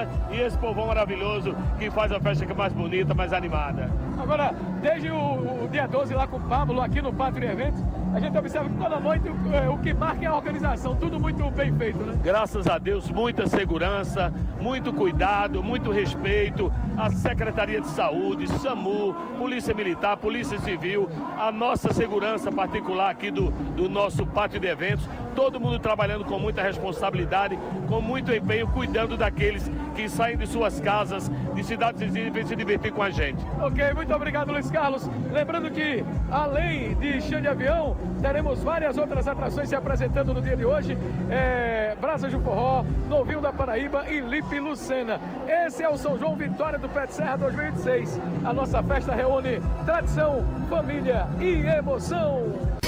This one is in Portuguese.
festa e esse povão maravilhoso que faz a festa aqui mais bonita, mais animada. Agora, desde o dia 12 lá com o Pablo, aqui no Pátria Eventos, a gente observa que toda noite o que marca é a organização, tudo muito bem feito, né? Graças a Deus, muita segurança, muito cuidado, muito respeito. A Secretaria de Saúde, SAMU, Polícia Militar, Polícia Civil, a nossa segurança particular aqui do nosso Pátio de Eventos, todo mundo trabalhando com muita responsabilidade, com muito empenho, cuidando daqueles que saem de suas casas, de cidades vizinhas e vêm se divertir com a gente. Ok, muito obrigado, Luiz Carlos. Lembrando que, além de Chão de Avião, teremos várias outras atrações se apresentando no dia de hoje. Brasas do Forró, Novinho da Paraíba e Lipe Lucena. Esse é o São João Vitória do Pé de Serra 2026. A nossa festa reúne tradição, família e emoção.